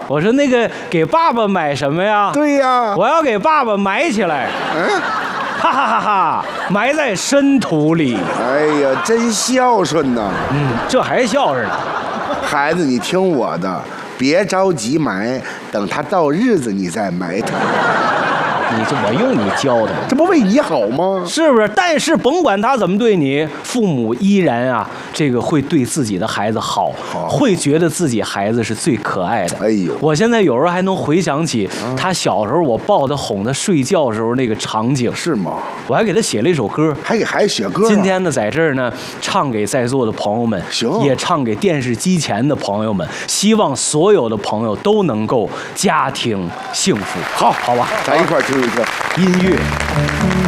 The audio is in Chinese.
我说那个给爸爸买什么呀？ 对呀。 我要给爸爸埋起来。哈哈哈哈，埋在深土里。 哎呀，真孝顺呐！ 这还孝顺呢。 孩子，你听我的，别着急埋，等他到日子你再埋他。 我用你教的， 这不为你好吗？ 是不是？但是甭管他怎么对你，父母依然啊，这个会对自己的孩子好，会觉得自己孩子是最可爱的。 哎呦， 我现在有时候还能回想起他小时候，我抱他哄他睡觉时候那个场景。 是吗？ 我还给他写了一首歌， 还给孩子写歌。 今天呢，在这儿呢，唱给在座的朋友们，也唱给电视机前的朋友们，希望所有的朋友都能够家庭幸福。好吧， 咱一块儿听一个音乐。